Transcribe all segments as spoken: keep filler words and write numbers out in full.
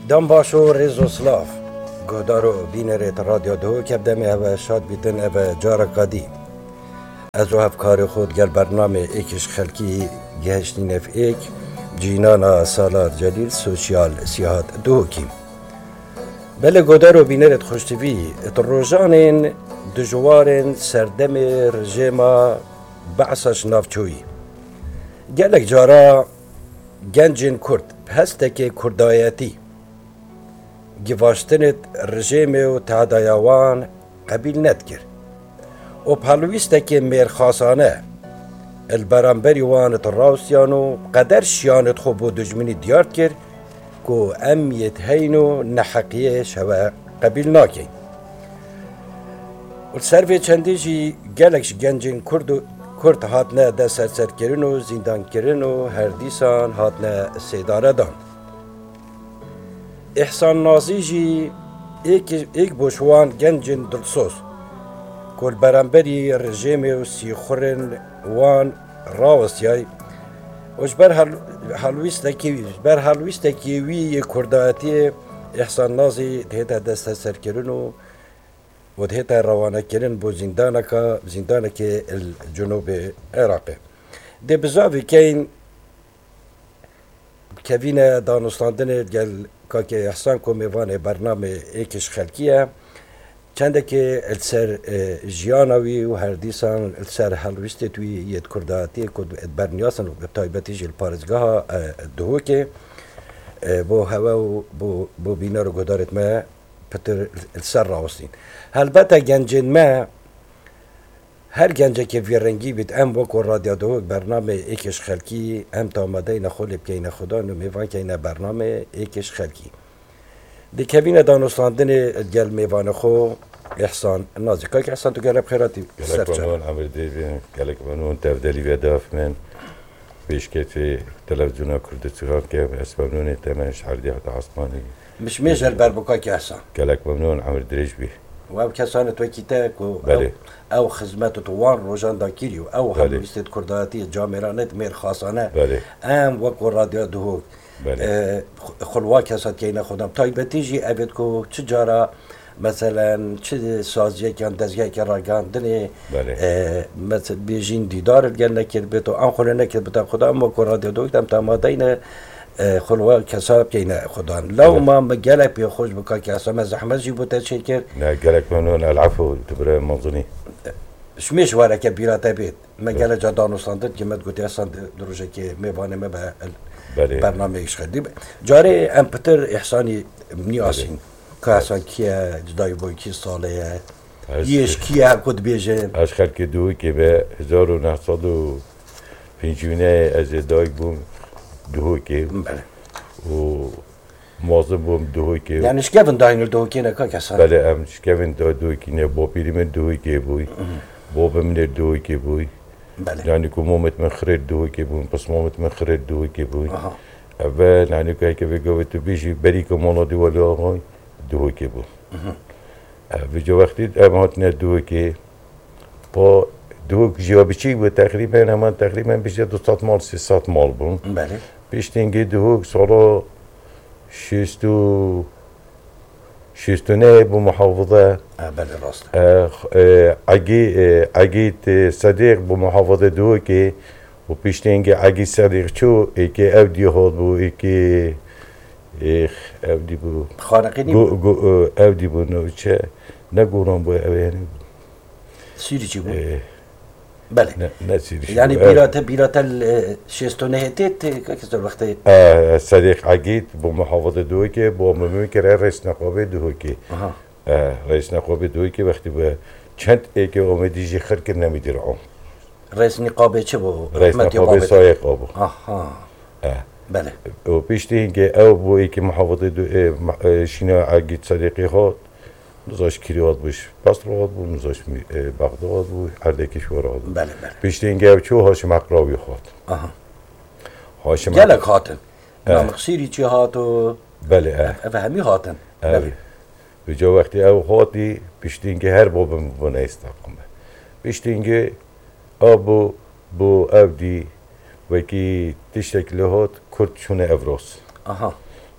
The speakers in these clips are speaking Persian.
دم باشو ریزو سلاف گودارو بینرت رادیو دو که بدمی هوا شاد بیتن هوا جارا قدی از او هفکار خود گل برنامه ایکش خلکی گهشتی نف ایک جینانا سالار جلیل سوشیال سیاحت دو کیم بله گودارو بینرت خوشتوی ات روژانین دجوارین سردم رژیما بعثش نافچوی گلک جارا گنجین کرد هسته کردایتی گواشتنت رژیم و تعدایوان قبیل ند کرد و پلویسته که میرخاسانه البرانبری وانت راوسیانو قدر شیانت خوب و دجمنی دیارد کرد که امیت هینو نحقیه شوه قبیل ناکین و سروی چندی جی گلکش گنجین کرد کرد هاتنه ده سرسر کرن و زندان کرن و هر دیسان هاتنه سیداره دان احسان نازی جی ایک, ایک بوشوان گنجین دلسوز کل برانبری رژیم و سیخورن وان راوستیای و جبر حلویستکی جبر حلویستکی وی کرداتی احسان نازی دهتا دست سر کرن و و دهتا روانه کرن بو زندانکا زندانک الجنوب عراقی ده بزاوی کین کوین دانستاندن گل که احسان کو میوان برنامه ایکش خلکیه چنده که السر جیانوی و هر دیسان السر حلویستی توی ید کرداتی کد برنیاسن و تایبتی جل پارزگاه دهو که بو هوا و بو, بو بینا رو گدارت ما پتر السر راوستین البته گنجین ما هر گنجه که ویرنگی بید ام وکو رادیو دو برنامه ایکش خلکی ام تا آمده نخول بکین خدا نو میوان که این برنامه ایکش خلکی دی کوین دانستاندن گل میوان خو احسان نازی که احسان تو گلب خیراتی گلک بانون عمر دیوین گلک بانون تفدلی وداف من بیشکتی تلویزیون کرده چهار که اسبانون تمام شهردی حتی عثمانی مش میجل بربکا که احسان گلک بانون عمر دریج بی و او کسان تو کیتاک و بله. او, او خدمت توان روزان داکیریو او حلویست کرداتی جامرانت میر خاصانه بله. ام وکو رادیو دهوک بله. خلوا کسات که اینا خودم تایبتی جی اوید کو چه جارا مثلا چه سازیه که اندازگاه که راگاندنه مثلا بیجین دیدار گل نکرد بیتو آن خونه نکرد بیتو خدا اما کو رادیو دهوک دم تامادین خلوا کساب که اینا خدا لو ما مجالك بيخرج بكاكي عصام زحمة جيبو تشكر لا قالك منون العفو تبرا منظني شميش ولا كبيرة بيت مجال جدان وصندت كما تقولي اصلا دروجه كي ميبانه ما برنامج خدي جاري ام بتر احساني منياسين كاسان كيا جداي بوي كي صاليه يش كيا كود بيجن اش خلك دو كي به هزار و نهصد و پنجونه از دايك بوم دو كي و مواظب بوم دو كي يعني شكفن داينل دو كي نكا كاسان بله ام شكفن دو دو كي نه بو بيري من دو كي بوي بو بمن دو كي بوي بله يعني كمومت من خريط دو كي بوي بس مومت من خريط دو كي بوي اول يعني كاي كي بيجي بيجي بري كمونا دي ولا هاي دو كي بوي في وقتی امهاتنا دو كي با دو جوابچی بود تقریبا همان تقریبا بیشتر دویست مال سیصد مال بود بله بیشتر دو سال شستو شستو نه بمحافظه بله راست عگی عگی صدیق بمحافظه دو که و بیشتر عگی صدیق چو که اودی هاد بود که اودی بود خانقینی بود اودی بود نه چه نگورم بود اولی سیری چی بود بله نه نه سیری يعني بيرات بيرات الشيستونه تيت كسر وقتي اه صديق عقيد بمحافظه دوكي بممكن كره رئيس نقابه دوكي اها اه رئيس نقابه دوكي وقتی به چند ایک اومدی جی خر کنه میدیرم رئيس نقابه چه بو رئيس نقابه سایق ابو اها اه بله و پیشتی اینکه او بو ایک محافظه دو شینا عقيد صديقي هات نزاش کریات بش پاسپورت بود نزاش بغداد بود هر دکش وراد بله بله پیشتی اینکه چه هاشم اقراوی خواهد اها هاشم گلک هاتن نام خسیری چی هاتو بله اه همي هاتن بله به جا وقتی او هاتی پیشتی اینکه هر بابم بونه استقامه پیشتی اینکه آبو بو اودی و کی تشتکل هات کرد شونه افراس اها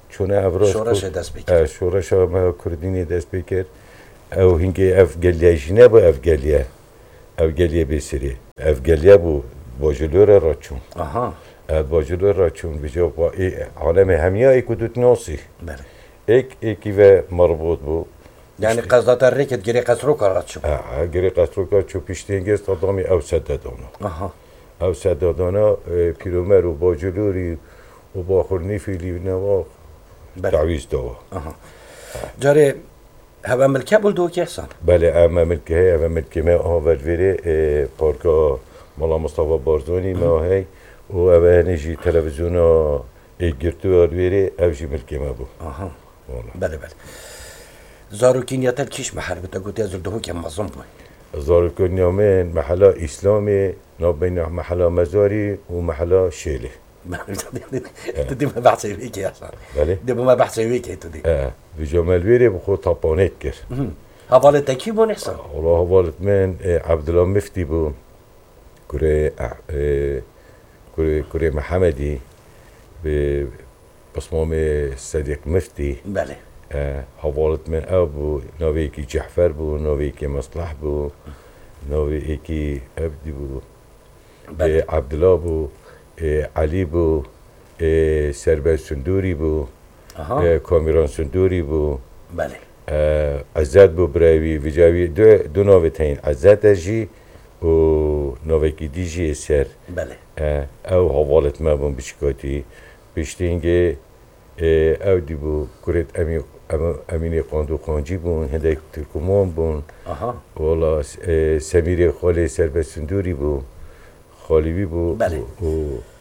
چون افراز شورش دست بکرد شورش ما کردینی دست بکرد او هنگی اف گلیهش نبو اف گلیه اف گلیه بسری اف گلیه بو باجلور را چون آها باجلور را چون بجا با عالم همیا ای کدوت ناسی بله ایک ایکی و مربوط بو یعنی قصدات ریکت گری قصرو کارات شد اه گری قصرو کار چو پیشتینگست آدمی او سددانا آها او سددانا پیرومر و باجلوری و با خورنی فیلی و نوا تعویز دوا آها جاره هوا ملکه بولدو که احسان بله اما ملکه های اما ملکه ما آورد ویره پارکا مالا مصطفى بارزونی ما هی و اوه هنجی تلویزیون ها گرتو آرد ویره او جی ملکه ما بو آها بله بله زاروکینیاتل کیش محل بتا گوتی از دهو که مظلوم بود زاروکینیامن محلا اسلامی نابین محلا مزاری و محلا شیله تدي ما بحثي ويك يا احسن بله دي ما بحثي ويك تدي اه بجمال ویره بخو طبانیت کر حوالة تكيبون احسن والله حوالت من عبد الله مفتي بو كوري كوري كوري محمدي بصمام صديق مفتي بله حوالت من ابو نويكي جعفر بو نويكي مصلح بو نويكي عبدي بو بله عبد الله بو علی بو سرباز سندوری بو کامیران سندوری بو بله عزت بو براوی ویجاوی دو دو نوع تین عزت جی و نوع کی دیجی سر بله او حوالت ما بون بشکاتی بشتینگه او دی بو کرد امی امین قاندو قانجی بون هندک ترکمان بون والا سمیر خاله سرباز سندوری بو خالیوی بو بله و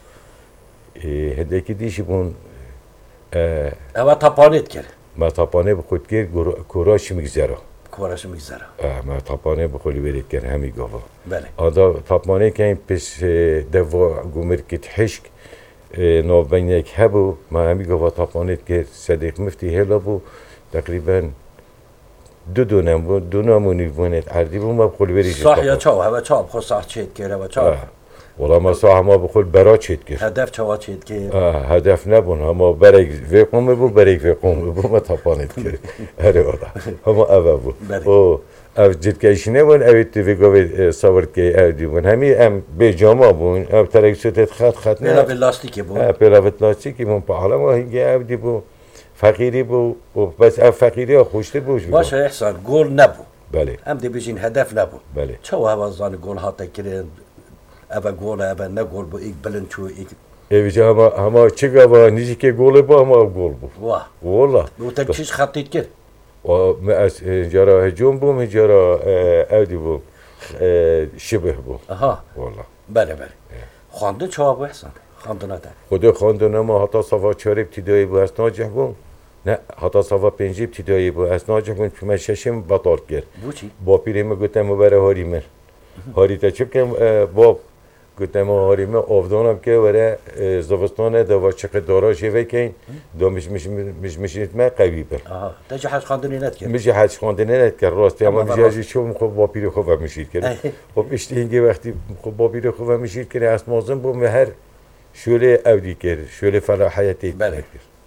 هدکی دیشی بون اما تاپانیت کرد ما تاپانه بخود کرد کوراش میگذره کوراش میگذره ما تاپانه بخولی برید کرد همی گاوا بله آدا تاپانه که این پس دوا گومرکت حشک نوبین یک هبو ما همی گاوا تاپانه کرد صدیق مفتی هلا بو تقریبا دو دونم بود دو نمونی بونت عردی بود ما بخول بریش صح یا چاو هوا چاو بخول صح چید کرد هوا چاو ولی ما صح ما بخول برا چید کرد هدف چاو چید کرد هدف نبون هما برای وقومه بود برای وقومه بود ما تاپانت کرد هره والا هما اوه بود او او جدکیشی نبون اوید تو وگاوی ساورد که او دی بون همی ام به جامعه بون او ترک سوتت خط خط نه پیلاوت لاستیکی بون پیلاوت لاستیکی بون پا حالا ما هنگی او دی بون فقیری بو و بس اف فقیری ها خوشته بوش بگم باشه احسان گل نبو بله هم دی بیشین هدف نبو بله چه و هوازان گل ها تکرین اوه گل اوه نگل بو ایک بلند چو ایک ایویجا هما هما چه گوا نیزی که گل بو هما گل بو واه والله و تر چیز خطیت کرد و از جارا هجوم بوم جارا اودی بوم شبه بوم آها والله بله بله خواندن چه بو احسان خواندن ها خدا خواندن ما حتی صفا چهار ابتدایی بو از ناجح بوم نه حتی صفا پنج ابتدایی بو از ناجح بوم که من ششم بطار کرد بو چی؟ با پیریم گفتم برای هاری من هاری تا چه کم باب گفتم هاری من آفدانم که برای زوستانه دوا چقدر داراج وکین دو مش مش مش مشیت ما قوی بر آها تجی حج خواندنی نت کرد میشه حج خواندنی نت کرد راستی اما میشه چون خب با پیر خوب میشید کرد خب اشتینگه وقتی خب با پیر خوب میشید کرد از مازن بو مهر شوله اودی کرد شوله فلاحیتی بله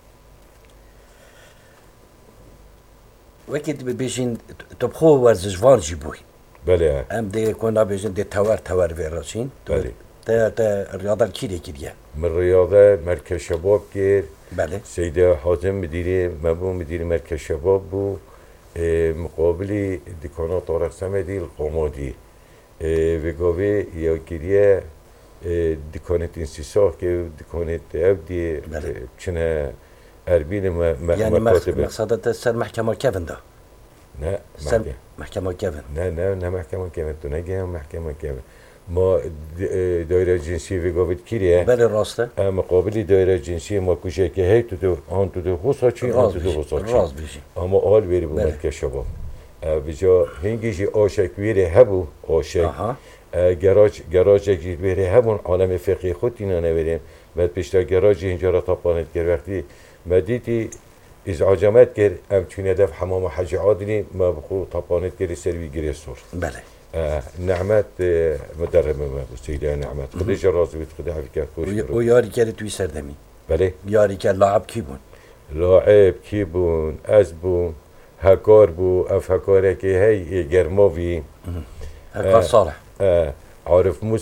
وقتی بیشین تبخو ورزشوار جی بوی بله ام دی کنا بیشین دی تور تور ورشین بله تا تا ریاضه کیری کیریه من ریاضه مرکز شباب کرد بله سیده حازم مدیره مبو مدیر مرکز شباب بو مقابلی دکانات طارق صمدی القامادی و گاوه یا کریه دکانت انسیساخ که دکانت اودی چنه اربین یعنی مقصدت سر محکمه کیون ده نه سر محکمه کیون نه نه نه محکمه کیون تو نگیم محکمه کیون ما دایره جنسی وگاوید کیریه بله راسته مقابل دایره جنسی ما کوشه که هی تو تو آن تو تو خوصا چی آن تو تو خوصا چی راز بیشی اما آل ویری بو مرکز شباب بجا هنگیشی آشک ویری هبو آشک گراج گراج جدید ویری هبون عالم فقهی خود اینا نبریم بعد پیشتا گراج اینجا را تاپانت کرد وقتی مدیتی ازعاجمت کرد ام چونه دف حمام حج عادلی ما بخو تاپانت کرد سروی گری سور بله نعمت مدرمه ما سیده نعمت خودش راضی بود خدا حفظ کرد خوش و یاری کرد توی سردمی بله یاری کرد لاعب کی بون لاعب کی بون از بون هکار بو اف هکاره که هی گرماوی هكار صالح عارف موسى